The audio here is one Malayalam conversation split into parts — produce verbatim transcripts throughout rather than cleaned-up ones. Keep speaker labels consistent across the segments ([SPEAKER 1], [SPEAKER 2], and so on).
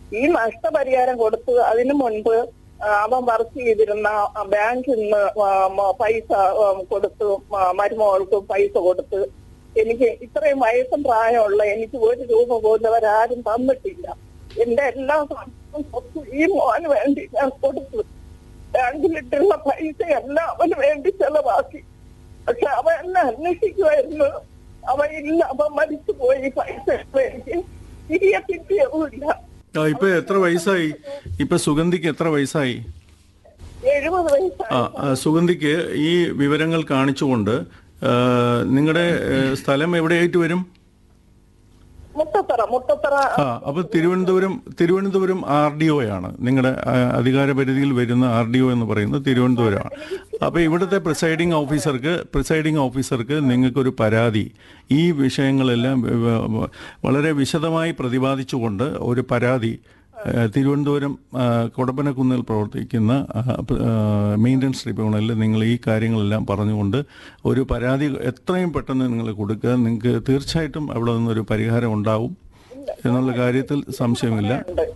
[SPEAKER 1] ഈ നഷ്ടപരിഹാരം കൊടുത്ത് അതിനു മുൻപ് അവൻ വർക്ക് ചെയ്തിരുന്ന ബാങ്കിൽ നിന്ന് പൈസ കൊടുത്ത് മരുമകൾക്ക് പൈസ കൊടുത്ത് എനിക്ക് ഇത്രയും വയസ്സും പ്രായമുള്ള എനിക്ക് ഒരു രൂപ പോലും അവരാരും തന്നിട്ടില്ല. എന്റെ എല്ലാ സ്വത്തും ഈ മോന് വേണ്ടി ഞാൻ കൊടുത്തു. ബാങ്കിലിട്ടുള്ള പൈസ എല്ലാം അവന് വേണ്ടി ചെലവാക്കി. പക്ഷെ അവൻ എന്നെ അന്വേഷിക്കുമായിരുന്നു. അവൻ ഇല്ല, അവൻ മരിച്ചു പോയി. പൈസ എനിക്ക് തിരികെ കിട്ടിയതുമില്ല.
[SPEAKER 2] ഇപ്പൊ എത്ര വയസ്സായി? ഇപ്പൊ സുഗന്ധിക്ക് എത്ര വയസ്സായി?
[SPEAKER 1] എഴുപത് വയസ്സായി.
[SPEAKER 2] ആ സുഗന്ധിക്ക് ഈ വിവരങ്ങൾ കാണിച്ചുകൊണ്ട് നിങ്ങളുടെ സ്ഥലം എവിടെയായിട്ട് വരും?
[SPEAKER 1] മുട്ടത്തറ. മുട്ടത്തറ.
[SPEAKER 2] ആ അപ്പൊ Thiruvananthapuram Thiruvananthapuram R D O ആണ് നിങ്ങളുടെ അധികാര പരിധിയിൽ വരുന്ന ആർ ഡി ഒ എന്ന് പറയുന്നത് തിരുവനന്തപുരമാണ്. അപ്പൊ ഇവിടുത്തെ പ്രിസൈഡിംഗ് ഓഫീസർക്ക് പ്രിസൈഡിംഗ് ഓഫീസർക്ക് നിങ്ങൾക്കൊരു പരാതി ഈ വിഷയങ്ങളെല്ലാം വളരെ വിശദമായി പ്രതിപാദിച്ചുകൊണ്ട് ഒരു പരാതി തിരുവനന്തപുരം കൊടപ്പനക്കുന്നിൽ പ്രവർത്തിക്കുന്ന മെയിൻ്റനൻസ് ട്രിബ്യൂണലിൽ നിങ്ങൾ ഈ കാര്യങ്ങളെല്ലാം പറഞ്ഞുകൊണ്ട് ഒരു പരാതി എത്രയും പെട്ടെന്ന് നിങ്ങൾ കൊടുക്കുക. നിങ്ങൾക്ക് തീർച്ചയായിട്ടും അവിടെ നിന്നൊരു പരിഹാരം ഉണ്ടാവും എന്നുള്ള കാര്യത്തിൽ സംശയമില്ല.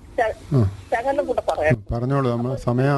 [SPEAKER 3] പറഞ്ഞോളൂ. നമ്മൾ സമയം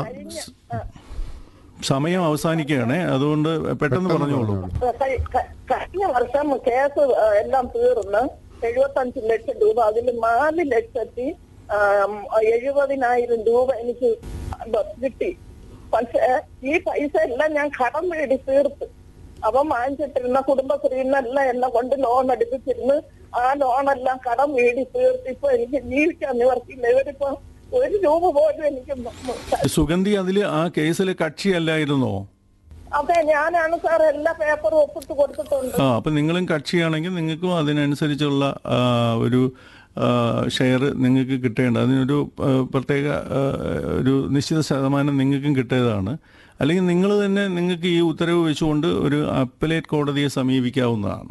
[SPEAKER 2] സമയം അവസാനിക്കുകയാണ്, അതുകൊണ്ട് പെട്ടെന്ന് പറഞ്ഞോളൂ.
[SPEAKER 1] കഴിഞ്ഞ വർഷം കേസ് എല്ലാം തീർന്ന് എഴുപത്തഞ്ച് ലക്ഷം രൂപ അതിൽ നാല് ലക്ഷത്തി എഴുപതിനായിരം രൂപ എനിക്ക് കിട്ടി. പക്ഷെ ഈ പൈസ എല്ലാം ഞാൻ കടം മേടി തീർത്ത്. അവൻ വാങ്ങിച്ചിട്ടിരുന്ന കുടുംബശ്രീന്നെല്ലാം എന്നെ കൊണ്ട് ലോൺ എടുപ്പിച്ചിരുന്ന് ആ ലോണെല്ലാം കടം മേടി തീർത്ത്. ഇപ്പൊ എനിക്ക് ജീവിക്കാൻ നിവർത്തിയില്ല. ഇവരിപ്പോ ഒരു രൂപ പോലും എനിക്ക്.
[SPEAKER 2] സുഗന്ധി അതില് ആ കേസിലെ കക്ഷിയല്ലായിരുന്നോ?
[SPEAKER 1] അതെ, ഞാനാണ് സാർ എല്ലാ പേപ്പറും ഒപ്പിട്ട് കൊടുത്തിട്ടുണ്ട്.
[SPEAKER 2] ആ അപ്പൊ നിങ്ങളും കക്ഷിയാണെങ്കിൽ നിങ്ങൾക്കും അതിനനുസരിച്ചുള്ള ഒരു ഷെയർ നിങ്ങൾക്ക് കിട്ടേണ്ട അതിനൊരു പ്രത്യേക ഒരു നിശ്ചിത ശതമാനം നിങ്ങൾക്കും കിട്ടേണ്ടതാണ്. അല്ലെങ്കിൽ നിങ്ങൾ തന്നെ നിങ്ങൾക്ക് ഈ ഉത്തരവ് വെച്ചുകൊണ്ട് ഒരു അപ്പലേറ്റ് കോടതിയെ സമീപിക്കാവുന്നതാണ്.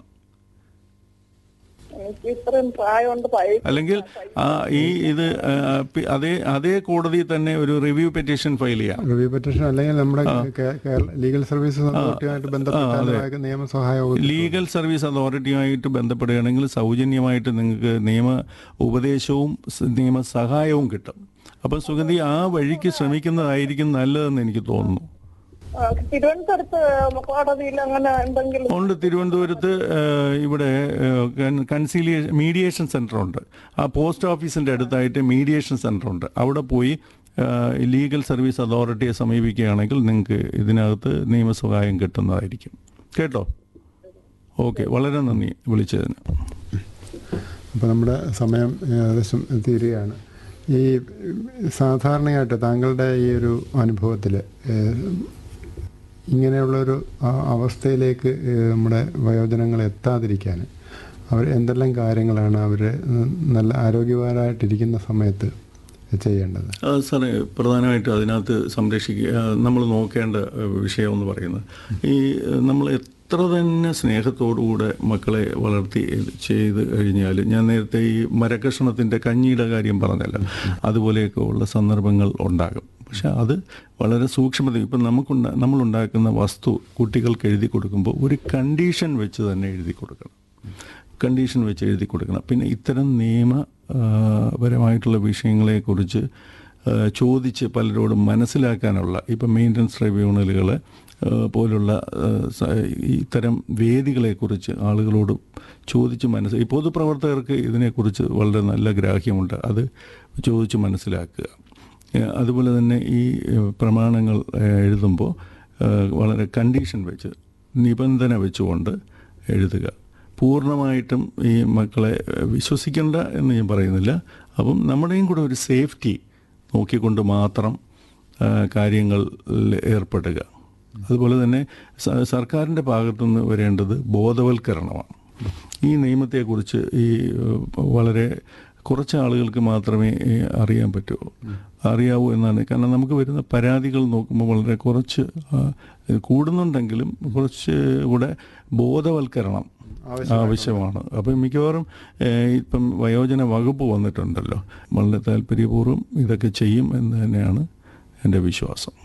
[SPEAKER 2] അല്ലെങ്കിൽ ആ ഈ ഇത് അതേ അതേ കോടതി തന്നെ ഒരു റിവ്യൂ പെറ്റീഷൻ ഫയൽ ചെയ്യാം.
[SPEAKER 3] റിവ്യൂ പെറ്റീഷൻ അല്ലെങ്കിൽ നമ്മുടെ ലീഗൽ സർവീസ് അതോറിറ്റിയുമായിട്ട് ബന്ധപ്പെട്ട നിയമസഹായം
[SPEAKER 2] ലീഗൽ സർവീസ് അതോറിറ്റിയുമായിട്ട് ബന്ധപ്പെടുകയാണെങ്കിൽ സൗജന്യമായിട്ട് നിങ്ങൾക്ക് നിയമ ഉപദേശവും നിയമസഹായവും കിട്ടും. അപ്പം സുഗന്ധി ആ വഴിക്ക് ശ്രമിക്കുന്നതായിരിക്കും നല്ലതെന്ന് എനിക്ക് തോന്നുന്നു.
[SPEAKER 1] തിരുവനന്തപുരത്ത് കോടതിയിൽ അങ്ങനെ എന്തെങ്കിലും
[SPEAKER 2] ഉണ്ട്. തിരുവനന്തപുരത്ത് ഇവിടെ കൺസീലിയേഷൻ മീഡിയേഷൻ സെന്റർ ഉണ്ട്. ആ പോസ്റ്റ് ഓഫീസിന്റെ അടുത്തായിട്ട് മീഡിയേഷൻ സെന്റർ ഉണ്ട്. അവിടെ പോയി ലീഗൽ സർവീസ് അതോറിറ്റിയെ സമീപിക്കുകയാണെങ്കിൽ നിങ്ങൾക്ക് ഇതിനകത്ത് നിയമസഹായം കിട്ടുന്നതായിരിക്കും. കേട്ടോ? ഓക്കെ, വളരെ നന്ദി വിളിച്ചതിന്.
[SPEAKER 3] അപ്പോൾ നമ്മുടെ സമയം ഏകദേശം തീരുകയാണ്. ഈ സാധാരണയായിട്ട് താങ്കളുടെ ഈ ഒരു അനുഭവത്തിൽ ഇങ്ങനെയുള്ളൊരു അവസ്ഥയിലേക്ക് നമ്മുടെ വയോജനങ്ങൾ എത്താതിരിക്കാൻ അവർ എന്തെല്ലാം കാര്യങ്ങളാണ് അവർ നല്ല ആരോഗ്യവാനായിട്ടിരിക്കുന്ന സമയത്ത് ചെയ്യേണ്ടത്?
[SPEAKER 2] സാറേ, പ്രധാനമായിട്ടും അതിനകത്ത് സംരക്ഷിക്കുക നമ്മൾ നോക്കേണ്ട വിഷയം എന്ന് പറയുന്നത് ഈ നമ്മൾ എത്ര തന്നെ സ്നേഹത്തോടുകൂടെ മക്കളെ വളർത്തി ചെയ്ത് കഴിഞ്ഞാൽ, ഞാൻ നേരത്തെ ഈ മരക്കഷണത്തിൻ്റെ കഞ്ഞിയുടെ കാര്യം പറഞ്ഞല്ലോ, അതുപോലെയൊക്കെ ഉള്ള സന്ദർഭങ്ങൾ ഉണ്ടാകും. പക്ഷെ അത് വളരെ സൂക്ഷ്മത. ഇപ്പം നമുക്കുണ്ട നമ്മളുണ്ടാക്കുന്ന വസ്തു കുട്ടികൾക്ക് എഴുതി കൊടുക്കുമ്പോൾ ഒരു കണ്ടീഷൻ വെച്ച് തന്നെ എഴുതി കൊടുക്കണം. കണ്ടീഷൻ വെച്ച് എഴുതി കൊടുക്കണം. പിന്നെ ഇത്തരം നിയമപരമായിട്ടുള്ള വിഷയങ്ങളെക്കുറിച്ച് ചോദിച്ച് പലരോടും മനസ്സിലാക്കാനുള്ള ഇപ്പം മെയിൻ്റനൻസ് ട്രൈബ്യൂണലുകൾ പോലുള്ള ഇത്തരം വേദികളെക്കുറിച്ച് ആളുകളോട് ചോദിച്ച് മനസ്സിലാക്കി. ഈ പൊതുപ്രവർത്തകർക്ക് ഇതിനെക്കുറിച്ച് വളരെ നല്ല ഗ്രാഹ്യമുണ്ട്. അത് ചോദിച്ച് മനസ്സിലാക്കുക. അതുപോലെ തന്നെ ഈ പ്രമാണങ്ങൾ എഴുതുമ്പോൾ വളരെ കണ്ടീഷൻ വെച്ച് നിബന്ധന വെച്ചുകൊണ്ട് എഴുതുക. പൂർണ്ണമായിട്ടും ഈ മക്കളെ വിശ്വസിക്കേണ്ട എന്ന് ഞാൻ പറയുന്നില്ല. അപ്പം നമ്മുടെയും കൂടെ ഒരു സേഫ്റ്റി നോക്കിക്കൊണ്ട് മാത്രം കാര്യങ്ങളിൽ ഏർപ്പെടുക. അതുപോലെ തന്നെ സർക്കാരിൻ്റെ ഭാഗത്തുനിന്ന് വരേണ്ടത് ബോധവൽക്കരണമാണ്. ഈ നിയമത്തെക്കുറിച്ച് ഈ വളരെ കുറച്ച് ആളുകൾക്ക് മാത്രമേ അറിയാൻ പറ്റൂ അറിയാവൂ എന്നാണ്. കാരണം നമുക്ക് വരുന്ന പരാതികൾ നോക്കുമ്പോൾ വളരെ കുറച്ച് കൂടുന്നുണ്ടെങ്കിലും കുറച്ച് കൂടെ ബോധവൽക്കരണം ആവശ്യമാണ്. അപ്പം മിക്കവാറും ഇപ്പം വയോജന വകുപ്പ് വന്നിട്ടുണ്ടല്ലോ, വളരെ താല്പര്യപൂർവ്വം ഇതൊക്കെ ചെയ്യും എന്ന് തന്നെയാണ് എൻ്റെ വിശ്വാസം.